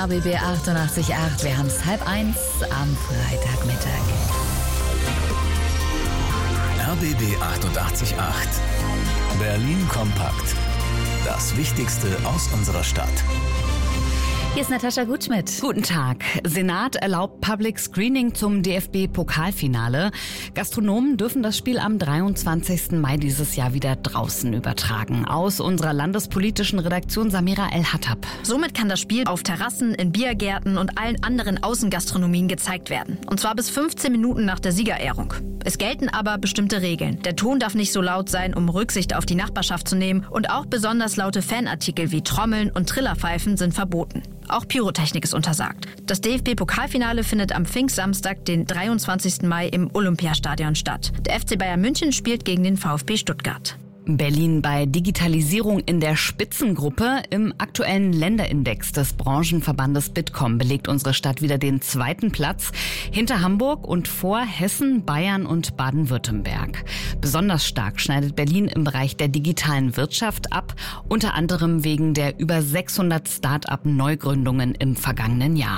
RBB 88.8. Wir haben es 12:30 am Freitagmittag. RBB 88.8. Berlin kompakt. Das Wichtigste aus unserer Stadt. Hier ist Natascha Gutschmidt. Guten Tag. Senat erlaubt Public Screening zum DFB-Pokalfinale. Gastronomen dürfen das Spiel am 23. Mai dieses Jahr wieder draußen übertragen. Aus unserer landespolitischen Redaktion Samira El-Hattab. Somit kann das Spiel auf Terrassen, in Biergärten und allen anderen Außengastronomien gezeigt werden. Und zwar bis 15 Minuten nach der Siegerehrung. Es gelten aber bestimmte Regeln. Der Ton darf nicht so laut sein, um Rücksicht auf die Nachbarschaft zu nehmen. Und auch besonders laute Fanartikel wie Trommeln und Trillerpfeifen sind verboten. Auch Pyrotechnik ist untersagt. Das DFB-Pokalfinale findet am Pfingstsamstag, den 23. Mai im Olympiastadion statt. Der FC Bayern München spielt gegen den VfB Stuttgart. Berlin bei Digitalisierung in der Spitzengruppe. Im aktuellen Länderindex des Branchenverbandes Bitkom belegt unsere Stadt wieder den 2. Platz hinter Hamburg und vor Hessen, Bayern und Baden-Württemberg. Besonders stark schneidet Berlin im Bereich der digitalen Wirtschaft ab, unter anderem wegen der über 600 Start-up-Neugründungen im vergangenen Jahr.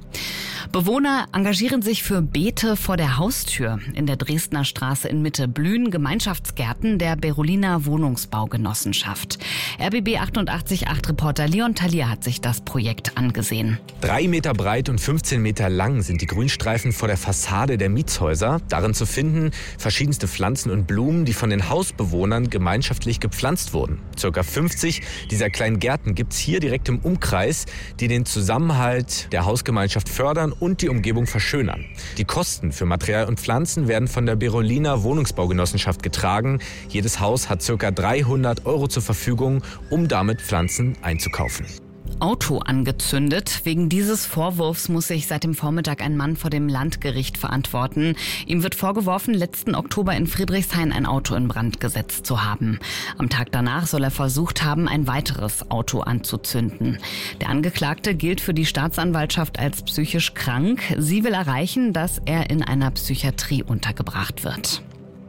Bewohner engagieren sich für Beete vor der Haustür. In der Dresdner Straße in Mitte blühen Gemeinschaftsgärten der Berolina Wohnungsbaugenossenschaft. RBB 88.8 Reporter Leon Thalia hat sich das Projekt angesehen. 3 Meter breit und 15 Meter lang sind die Grünstreifen vor der Fassade der Mietshäuser. Darin zu finden verschiedenste Pflanzen und Blumen, die von den Hausbewohnern gemeinschaftlich gepflanzt wurden. Circa 50 dieser kleinen Gärten gibt's hier direkt im Umkreis, die den Zusammenhalt der Hausgemeinschaft fördern und die Umgebung verschönern. Die Kosten für Material und Pflanzen werden von der Berolina Wohnungsbaugenossenschaft getragen. Jedes Haus hat ca. 300 € zur Verfügung, um damit Pflanzen einzukaufen. Auto angezündet. Wegen dieses Vorwurfs muss sich seit dem Vormittag ein Mann vor dem Landgericht verantworten. Ihm wird vorgeworfen, letzten Oktober in Friedrichshain ein Auto in Brand gesetzt zu haben. Am Tag danach soll er versucht haben, ein weiteres Auto anzuzünden. Der Angeklagte gilt für die Staatsanwaltschaft als psychisch krank. Sie will erreichen, dass er in einer Psychiatrie untergebracht wird.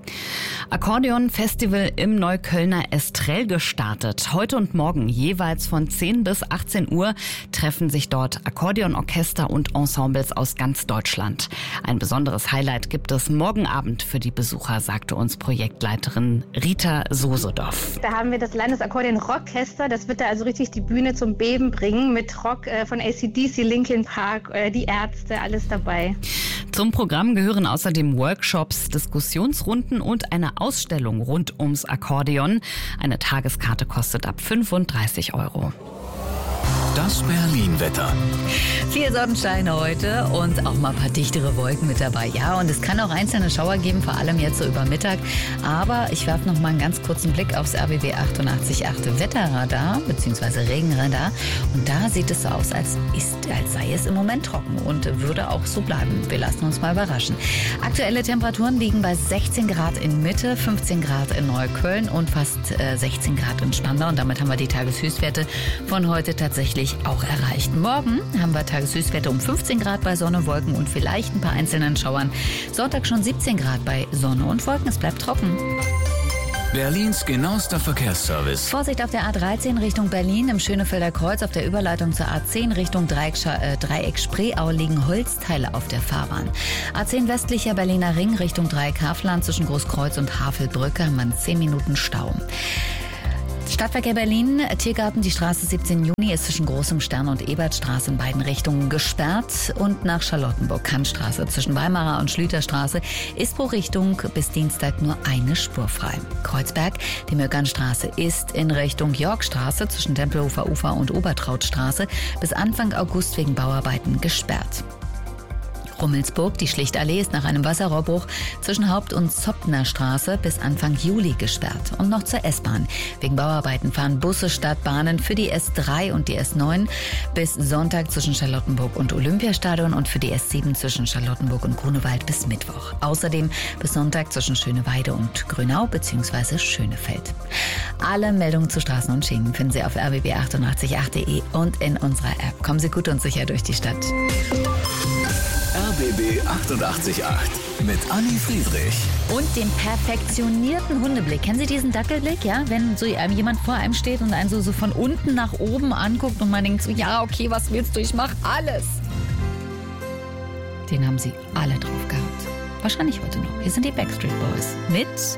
Akkordeon-Festival im Neuköllner Estrell gestartet. Heute und morgen jeweils von 10 bis 18 Uhr treffen sich dort Akkordeonorchester und Ensembles aus ganz Deutschland. Ein besonderes Highlight gibt es morgen Abend für die Besucher, sagte uns Projektleiterin Rita Sosedoff. Da haben wir das Landesakkordeon-Rockorchester. Das wird da also richtig die Bühne zum Beben bringen mit Rock von AC/DC, Linkin Park, die Ärzte, alles dabei. Zum Programm gehören außerdem Workshops, Diskussionsrunden und eine Ausstellung rund ums Akkordeon. Eine Tageskarte kostet ab 35 €. Das Berlin-Wetter. Viel Sonnenschein heute und auch mal ein paar dichtere Wolken mit dabei. Ja, und es kann auch einzelne Schauer geben, vor allem jetzt so über Mittag. Aber ich werfe noch mal einen ganz kurzen Blick aufs RBB 88.8 Wetterradar bzw. Regenradar. Und da sieht es so aus, als sei es im Moment trocken und würde auch so bleiben. Wir lassen uns mal überraschen. Aktuelle Temperaturen liegen bei 16 Grad in Mitte, 15 Grad in Neukölln und fast 16 Grad in Spandau. Und damit haben wir die Tageshöchstwerte von heute tatsächlich auch erreicht. Morgen haben wir Tageshöchstwerte um 15 Grad bei Sonne, Wolken und vielleicht ein paar einzelnen Schauern. Sonntag schon 17 Grad bei Sonne und Wolken. Es bleibt trocken. Berlins genauester Verkehrsservice. Vorsicht auf der A13 Richtung Berlin im Schönefelder Kreuz auf der Überleitung zur A10 Richtung Dreieck Spreeau liegen Holzteile auf der Fahrbahn. A10 westlicher Berliner Ring Richtung Dreieck Hafland zwischen Großkreuz und Havelbrücke haben wir 10 Minuten Stau. Stadtverkehr Berlin, Tiergarten, die Straße 17 Juni ist zwischen Großem Stern und Ebertstraße in beiden Richtungen gesperrt und nach Charlottenburg-Kantstraße zwischen Weimarer und Schlüterstraße ist pro Richtung bis Dienstag nur eine Spur frei. Kreuzberg, die Möckernstraße ist in Richtung Yorkstraße zwischen Tempelhofer Ufer und Obertrautstraße bis Anfang August wegen Bauarbeiten gesperrt. Rummelsburg, die Schlichtallee ist nach einem Wasserrohrbruch zwischen Haupt- und Zopfner Straße bis Anfang Juli gesperrt. Und noch zur S-Bahn. Wegen Bauarbeiten fahren Busse statt Bahnen für die S3 und die S9 bis Sonntag zwischen Charlottenburg und Olympiastadion und für die S7 zwischen Charlottenburg und Grunewald bis Mittwoch. Außerdem bis Sonntag zwischen Schöneweide und Grünau bzw. Schönefeld. Alle Meldungen zu Straßen und Schienen finden Sie auf rbb888.de und in unserer App. Kommen Sie gut und sicher durch die Stadt. RBB 888 mit Anni Friedrich. Und den perfektionierten Hundeblick. Kennen Sie diesen Dackelblick, ja? Wenn so jemand vor einem steht und einen so von unten nach oben anguckt und man denkt so, ja, okay, was willst du? Ich mach alles. Den haben Sie alle drauf gehabt. Wahrscheinlich heute noch. Hier sind die Backstreet Boys mit